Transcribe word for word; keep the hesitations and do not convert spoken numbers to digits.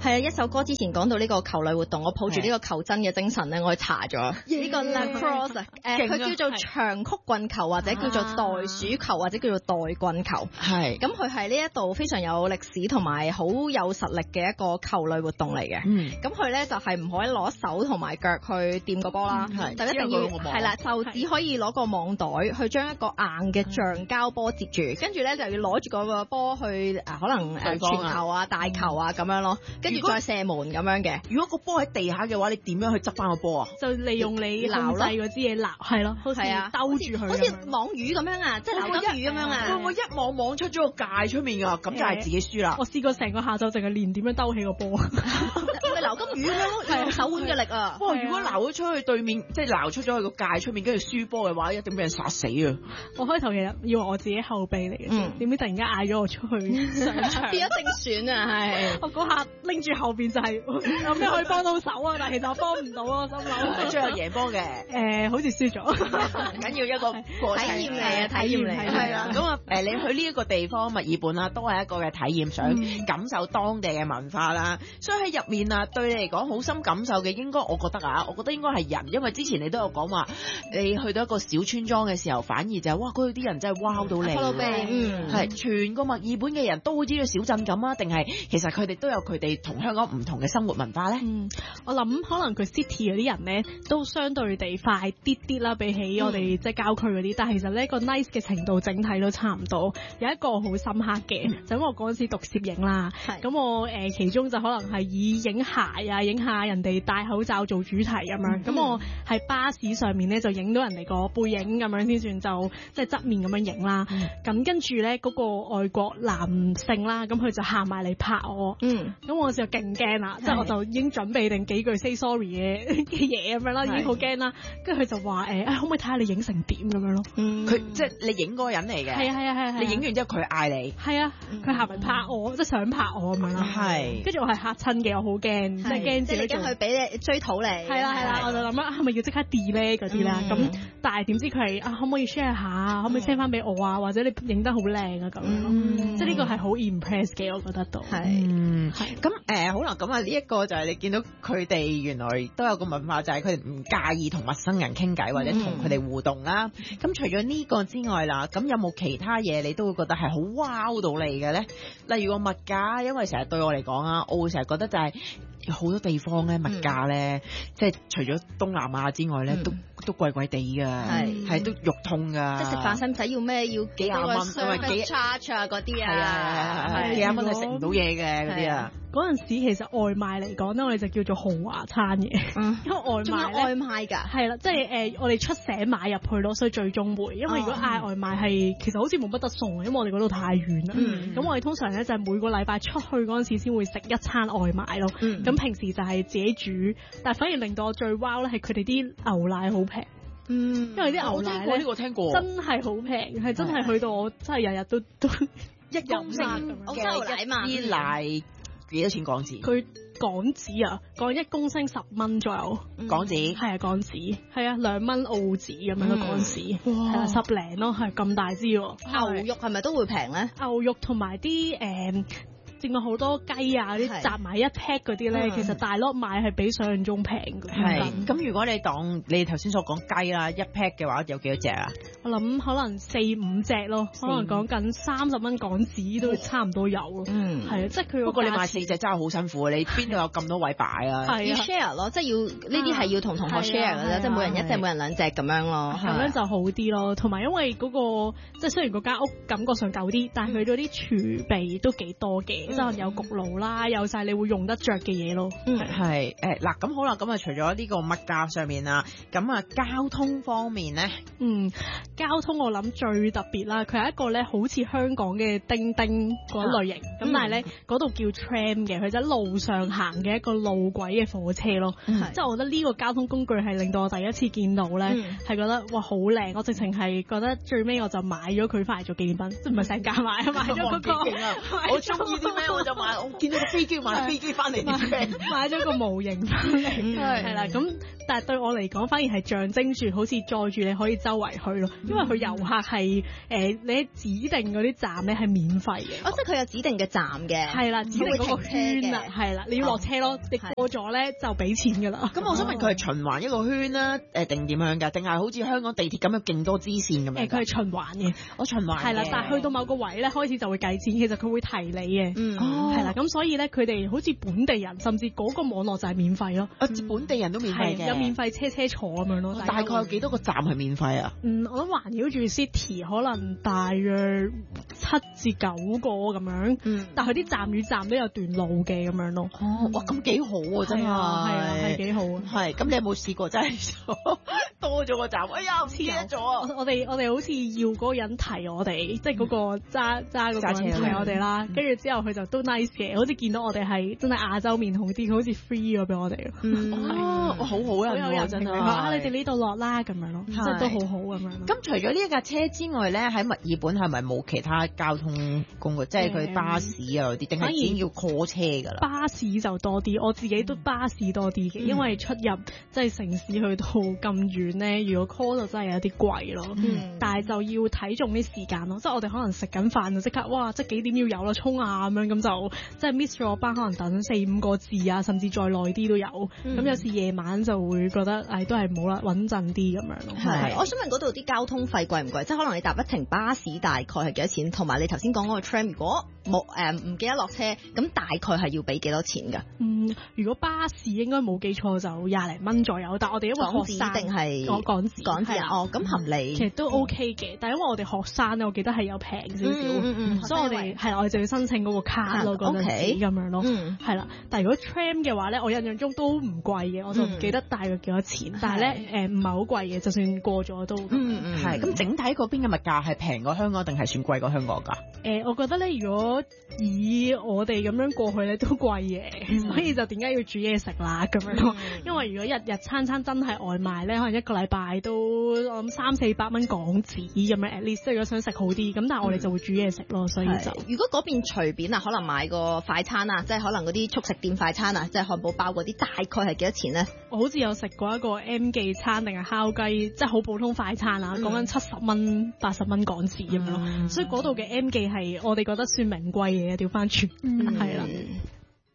係啊，一首歌之前講到呢個球類活動，我抱住呢個求真嘅精神咧，我去查咗呢個 lacrosse 啊，誒佢叫做長曲棍球或者叫做袋鼠球或者叫做袋棍球。係，咁佢係呢一度非常有歷史同埋好有實力嘅一個球類活動嚟嘅。嗯，咁佢咧就係唔可以攞手同埋腳去掂個波啦，就一定要係啦，就只可以攞個網袋去將一個硬嘅橡膠波接住，跟住咧就要攞住嗰個波去啊，可能誒傳球啊、大球啊咁樣咯，跟住再射門咁樣嘅。如果個波喺地下嘅話，你點樣去執翻個波啊？就利用你控制嗰支嘢撈，係咯，好似兜住佢，好似網魚咁樣啊，即係撈金魚咁樣啊。 我一網網出咗個界出面㗎，咁就係自己輸啦。 我試過成個下晝淨係練點樣兜起個波， 咪撈金魚咯，用手腕嘅力啊！ 哇！如果撈咗出去對面，即係撈出咗去個界出面，跟住輸波嘅話，一定俾人殺死啊！ 我開頭其實以為我自己後備嚟嘅，點知突然間嗌咗我出去上場， 變咗正選啊！係我嗰下拎住後邊就係有咩可以幫到手啊，但係其實我幫唔到啊，心諗最後贏波嘅， 誒好似輸咗， 緊要一個過程體驗嚟啊，體驗嚟係啦。咁啊誒，你去呢一個地方墨爾本啦，都係一個嘅體驗，想感受當地嘅文化啦。所以喺入面啊，對你嚟講好深感受嘅，應該我覺得啊，我覺得應該係人，因為之前你都有講話，你去到一個小村莊嘅時候，反而就係哇，嗰度啲人真係 wow 到你，嗯，係全個墨爾本嘅人都好似個小鎮咁啊，定係其實佢哋都有佢哋同香港唔同嘅生活文化咧？ 嗯，我諗可能佢 city 嗰啲人咧都相對地快啲啲啦，比起我哋即係郊區嗰啲，但係其實呢個 nice 嘅程度整體都差唔多。有一個好深刻嘅，嗯、就因為我嗰陣時讀攝影啦，咁我誒、呃、其中就可能係以影鞋啊，影下人哋戴口罩做主題咁樣，咁、嗯、我喺巴士上面咧就影到人哋個背影咁樣先算，就即係側面咁樣影啦。咁、嗯、跟住咧嗰個外國男性啦，咁佢就行埋嚟拍我，咁、嗯、我就勁驚啦，即係我就已經準備定幾句 say sorry 嘅嘅嘢咁樣啦，已經好驚啦。跟住佢就話誒、欸，可唔可以睇下你影成點咁樣咯？ 佢、嗯、即係你影嗰個人嚟嘅， 係啊係啊係啊， 你影完之後佢嗌你， 係啊，佢行埋拍我，嗯、即係想拍我咁樣啦。係，跟住我係嚇親嘅，我好驚，即係驚自己驚佢俾你追討你。係啦係啦，我就諗啊，係咪要即刻 delete 嗰啲啦？咁、嗯、但係點知佢係啊，可唔可以 share 下？可唔可以 send 翻俾我啊？或者你影得好靚啊咁樣咯？嗯、即係呢個係好 impress 嘅，我覺得都係。 嗯，係。咁誒，好啦，咁啊呢一個就係你見到佢哋原來都有個文化，就係佢哋唔介意同陌生人傾偈或者同佢哋互動啦。咁、嗯、除咗呢個之外啦，咁有冇其他嘢你都會覺得係好 wow 到你嘅咧？例如個物價，因為成日對我嚟講啊，我會成日覺得就係好多地方咧物價咧，嗯、即係除咗東南亞之外咧，嗯、都都貴貴地噶，係係都肉痛噶。即係食飯使唔使要咩？要幾廿蚊，因為幾 charge 啊嗰啲啊，係啊係係幾廿蚊係食唔到嘢嘅嗰啲啊。 嗰陣時其實外賣嚟講咧，我哋就叫做豪華餐嘅，嗯、因為外賣咧， 外賣㗎， 係啦，即係誒、呃、我哋出省買入去咯，所以最終會，因為如果嗌外賣係其實好似冇乜得送，因為我哋嗰度太遠啦。咁、嗯、我哋通常咧就係每個禮拜出去嗰陣時先會食一餐外賣咯。咁、嗯、平時就係自己煮，但係反而令到我最 wow 咧係佢哋啲牛奶好平。嗯，因為啲牛奶咧， 呢個聽過， 真係好平，係真係去到我真係日日都都一公升澳洲奶嘛， 啲奶幾多錢港紙？ 佢港紙啊，講一公升十蚊左右， 港紙係啊，港紙係啊，兩蚊澳紙咁樣嘅港紙，係啊，十零咯，係咁大支。牛肉係咪都會平咧？ 牛肉同埋啲誒。正過好多雞啊，啲集埋一 pack 嗰啲咧，其實大粒買係比想象中平嘅。 係，咁如果你當你頭先所講雞啦，一 pack 嘅話有幾多隻啊？ 我諗可能四五隻咯，可能講緊三十蚊港紙都差唔多有咯。嗯，係啊，即係佢。 不過你買四隻真係好辛苦，你邊度有咁多位擺啊？ 係要 share 咯，即係要呢啲係要同同學 share 嘅啫，即係每人一隻，每人兩隻咁樣咯， 咁樣就好啲咯。同埋因為嗰個即係雖然嗰間屋感覺上舊啲，但係佢嗰啲儲備都幾多嘅。即係有焗爐啦，有晒你會用得着嘅嘢咯。 嗯，係誒嗱，咁好啦，咁啊除咗呢個物價上面啦，咁啊交通方面咧， 嗯，交通我諗最特別啦，佢係一個咧好似香港嘅叮叮嗰類型，咁、啊、但係咧嗰度叫 tram 嘅，佢就喺路上行嘅一個路軌嘅火車咯。即係、嗯、我覺得呢個交通工具係令到我第一次見到咧，係、嗯、覺得哇好靚，我直情係覺得最尾我就買咗佢翻嚟做紀念品，即唔係成架買，買咗嗰、嗰個。 我中意啲咩我就買啊！我見到個飛機買飛機翻嚟點咩？ 買咗個模型翻嚟，係啦咁。但係對我嚟講，反而係象徵住好似載住你可以周圍去咯，因為佢遊客係誒、呃、你喺指定嗰啲站咧係免費嘅。 哦，即係佢有指定嘅站嘅。係啦， 指定嗰個圈啊，係啦，你要落車咯，你過咗咧就俾錢㗎啦。 咁我想問佢係循環一個圈啦，誒定點樣㗎？定係好似香港地鐵咁樣勁多支線咁樣？誒，佢係循環嘅， 我循環係啦，但係去到某個位咧開始就會計錢，其實佢會提你嘅。嗯，係啦，咁所以咧佢哋好似本地人，甚至嗰個網絡就係免費咯。 啊，本地人都免費嘅， 有免費車車坐咁樣咯。 大概有幾多個站係免費啊？ 嗯，我諗環繞住 City 可能大約七至九個咁樣。嗯，但係啲站與站都有段路嘅咁樣咯。 哦，哇，咁幾好喎，真係。係啊，係幾好啊。 係，咁你有冇試過真係多咗個站？哎呀，唔記得咗啊！ 我哋我哋好似要嗰個人提我哋，即係嗰個揸揸嗰個人提我哋啦。跟住之後佢就都 nice 嘅，好似見到我哋係真係亞洲面孔啲，佢好似 free 咗俾我哋。 哦，好好人喎，真係。 啊，你哋呢度落啦咁樣咯，即係都好好咁樣。 咁除咗呢一架車之外咧，喺墨爾本係咪冇其他交通工具？即係佢巴士啊嗰啲，定係已經要 call 車㗎啦？ 巴士就多啲，我自己都巴士多啲嘅，因為出入即係城市去到咁遠咧，如果 call 就真係有啲貴咯。但係就要睇中啲時間咯，即係我哋可能食緊飯就即刻，哇！即係幾點要有啦，衝啊咁樣，咁就即係 miss 咗班，可能等四五個字啊，甚至再耐啲都有。咁有時夜晚就會覺得，誒都係冇啦，穩陣啲咁樣咯。 係，我想問嗰度啲交通費貴唔貴？即係可能你搭一程巴士大概係幾多錢？同埋你頭先講嗰個 tram，如果冇誒唔記得落車，咁大概係要俾幾多錢㗎？ 嗯，如果巴士應該冇記錯就廿零蚊左右，但係我哋因為學生定係講港紙港紙啊？哦，咁合理。 其實都 OK 嘅，但係因為我哋學生咧，我記得係有平少少，所以我哋係我哋就要申請嗰個卡咯，嗰陣時咁樣咯，係啦。但係如果 tram 嘅話咧，我印象中都唔貴嘅，我就唔記得大約幾多錢，但係咧誒唔係好貴嘅，就算過咗都嗯嗯係。咁整體嗰邊嘅物價係平過香港定係算貴過香港㗎？ 誒，我覺得咧，如果以我哋咁樣過去咧，都貴嘅，所以就點解要煮嘢食啦咁樣咯？因為如果日日餐餐真係外賣咧，可能一個禮拜都我諗三四百蚊港紙咁樣 at least，如果想食好啲，咁但係我哋就會煮嘢食咯，所以就如果嗰邊隨便啊，可能買個快餐啊，即係可能嗰啲速食店快餐啊，即係漢堡包嗰啲，大概係幾多錢咧？ 我好似有食過一個 M 記餐定係烤雞，即係好普通快餐啊，講緊七十蚊、八十蚊港紙咁樣咯，所以嗰度嘅 M 記係我哋覺得算名貴嘅，調翻轉係啦。